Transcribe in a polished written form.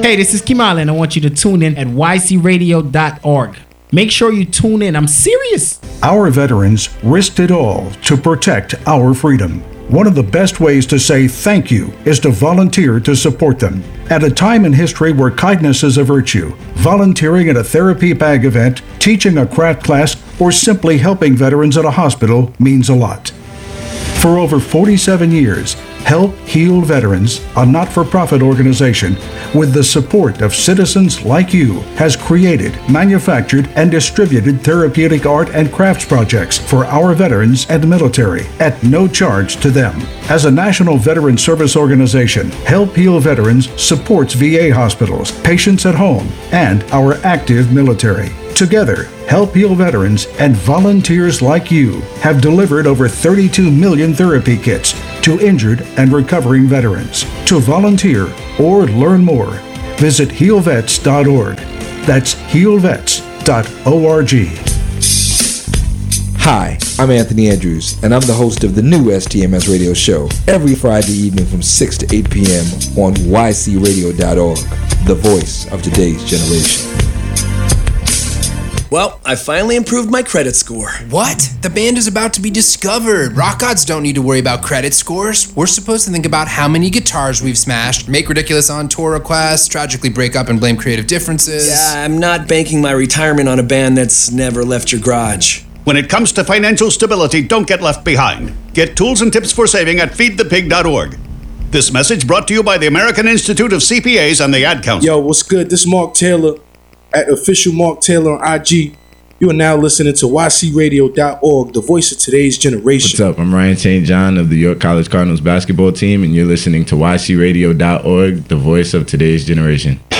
Hey, this is Kimale, and I want you to tune in at ycradio.org. Make sure you tune in. I'm serious. Our veterans risked it all to protect our freedom. One of the best ways to say thank you is to volunteer to support them. At a time in history where kindness is a virtue, volunteering at a therapy bag event, teaching a craft class, or simply helping veterans at a hospital means a lot. For over 47 years, Help Heal Veterans, a not-for-profit organization with the support of citizens like you, has created, manufactured, and distributed therapeutic art and crafts projects for our veterans and military at no charge to them. As a national veteran service organization, Help Heal Veterans supports VA hospitals, patients at home, and our active military. Together, Help Heal Veterans and volunteers like you have delivered over 32 million therapy kits to injured and recovering veterans. To volunteer or learn more, visit healvets.org. That's healvets.org. Hi, I'm Anthony Andrews, and I'm the host of the new STMS radio show every Friday evening from 6 to 8 p.m. on ycradio.org, the voice of today's generation. Well, I finally improved my credit score. What? The band is about to be discovered. Rock gods don't need to worry about credit scores. We're supposed to think about how many guitars we've smashed, make ridiculous on-tour requests, tragically break up and blame creative differences. Yeah, I'm not banking my retirement on a band that's never left your garage. When it comes to financial stability, don't get left behind. Get tools and tips for saving at feedthepig.org. This message brought to you by the American Institute of CPAs and the Ad Council. Yo, what's good? This is Mark Taylor at official Mark Taylor on IG. You are now listening to ycradio.org, the voice of today's generation. What's up? I'm Ryan St. John of the York College Cardinals basketball team, and you're listening to ycradio.org, the voice of today's generation.